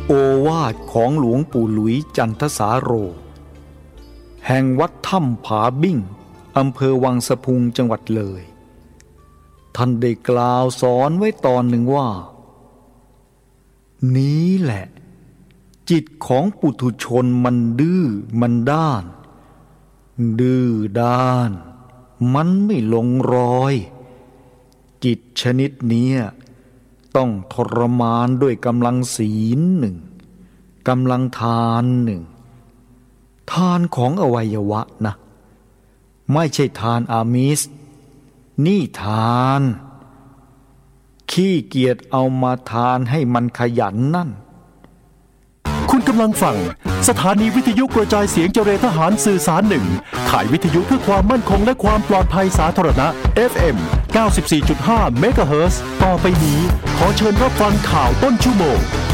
โอวาทของหลวงปู่หลุยจันทสาโรแห่งวัดถ้ำผาบิ้งอำเภอวังสะพุงจังหวัดเลยท่านได้กล่าวสอนไว้ตอนหนึ่งว่านี้แหละจิตของปุถุชนมันดื้อมันด้านดื้อด้านมันไม่ลงรอยจิตชนิดนี้ต้องทรมานด้วยกำลังศีลหนึ่งกำลังทานหนึ่งทานของอวัยวะนะไม่ใช่ทานอามิสนี่ทานขี้เกียจเอามาทานให้มันขยันนั่นคุณกำลังฟังสถานีวิทยุกระจายเสียงเจรทหารสื่อสารหนึ่งข่ายวิทยุเพื่อความมั่นคงและความปลอดภัยสาธารณะ FM 94.5 เมกะเฮิรตซ์ต่อไปนี้ขอเชิญรับฟังข่าวต้นชั่วโมง